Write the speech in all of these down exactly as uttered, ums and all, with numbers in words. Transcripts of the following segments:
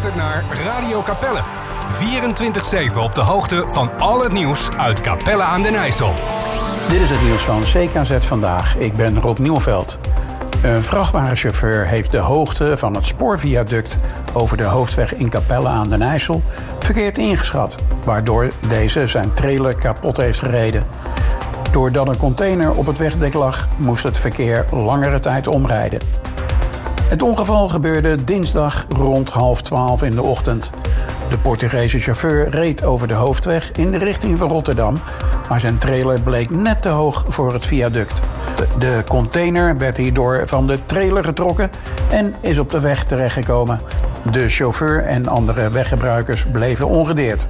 luistert naar Radio Capelle. vierentwintig zeven op de hoogte van al het nieuws uit Capelle aan den IJssel. Dit is het nieuws van C K Z Vandaag. Ik ben Rob Nieuwveld. Een vrachtwagenchauffeur heeft de hoogte van het spoorviaduct over de hoofdweg in Capelle aan den IJssel verkeerd ingeschat, waardoor deze zijn trailer kapot heeft gereden. Doordat een container op het wegdek lag, moest het verkeer langere tijd omrijden. Het ongeval gebeurde dinsdag rond half twaalf in de ochtend. De Portugese chauffeur reed over de hoofdweg in de richting van Rotterdam, maar zijn trailer bleek net te hoog voor het viaduct. De container werd hierdoor van de trailer getrokken en is op de weg terechtgekomen. De chauffeur en andere weggebruikers bleven ongedeerd.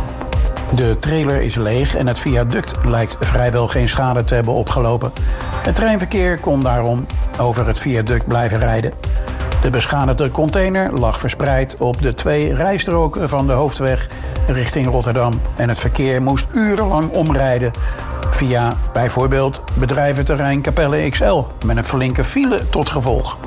De trailer is leeg en het viaduct lijkt vrijwel geen schade te hebben opgelopen. Het treinverkeer kon daarom over het viaduct blijven rijden. De beschadigde container lag verspreid op de twee rijstroken van de hoofdweg richting Rotterdam en het verkeer moest urenlang omrijden via bijvoorbeeld bedrijventerrein Capelle X L met een flinke file tot gevolg.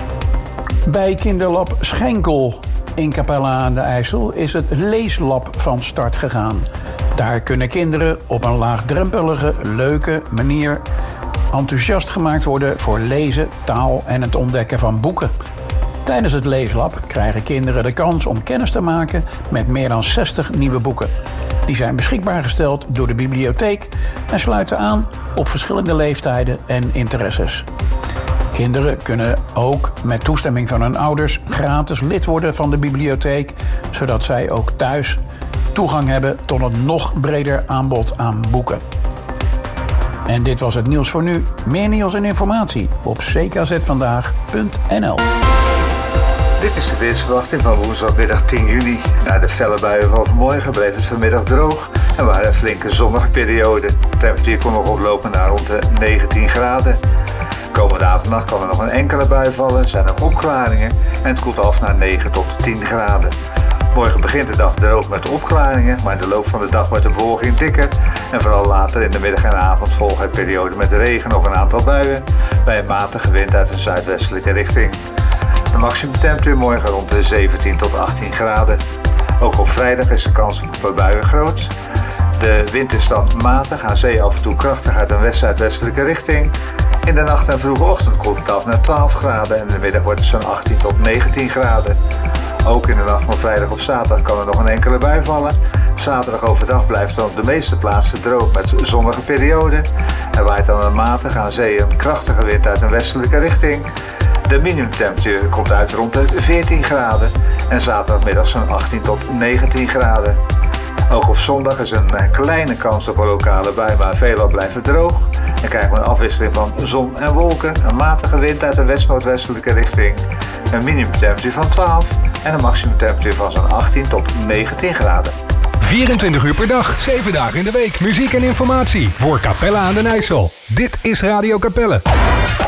Bij kinderlab Schenkel in Capelle aan den IJssel is het leeslab van start gegaan. Daar kunnen kinderen op een laagdrempelige, leuke manier enthousiast gemaakt worden voor lezen, taal en het ontdekken van boeken. Tijdens het leeslab krijgen kinderen de kans om kennis te maken met meer dan zestig nieuwe boeken. Die zijn beschikbaar gesteld door de bibliotheek en sluiten aan op verschillende leeftijden en interesses. Kinderen kunnen ook met toestemming van hun ouders gratis lid worden van de bibliotheek, zodat zij ook thuis toegang hebben tot een nog breder aanbod aan boeken. En dit was het nieuws voor nu. Meer nieuws en informatie op c k z vandaag punt n l. Dit is de weersverwachting van woensdagmiddag tien juni. Na de felle buien van vanmorgen bleef het vanmiddag droog en waren er flinke zonnige perioden. De temperatuur kon nog oplopen naar rond de negentien graden. Komende avond en nacht kan er nog een enkele bui vallen, er zijn nog opklaringen en het koelt af naar negen tot tien graden. Morgen begint de dag droog met opklaringen, maar in de loop van de dag wordt de bewolking dikker. En vooral later in de middag en avond volgen er perioden met regen of een aantal buien, bij een matige wind uit een zuidwestelijke richting. De maximumtemperatuur morgen rond de zeventien tot achttien graden. Ook op vrijdag is de kans op een buien groot. De wind is dan matig, aan zee af en toe krachtig uit een west-zuidwestelijke richting. In de nacht en vroege ochtend koelt het af naar twaalf graden en in de middag wordt het zo'n achttien tot negentien graden. Ook in de nacht van vrijdag of zaterdag kan er nog een enkele bui vallen. Zaterdag overdag blijft dan op de meeste plaatsen droog met zonnige perioden. Er waait dan een matige, aan zee een krachtige wind uit een westelijke richting. De minimumtemperatuur komt uit rond de veertien graden en zaterdagmiddag zo'n achttien tot negentien graden. Ook op zondag is een kleine kans op een lokale bui, maar veelal blijft het droog. Dan krijgen we een afwisseling van zon en wolken, een matige wind uit een west-noordwestelijke richting, een minimumtemperatuur van twaalf en een maximumtemperatuur van zo'n achttien tot negentien graden. vierentwintig uur per dag, zeven dagen in de week. Muziek en informatie voor Capelle aan den IJssel. Dit is Radio Capelle.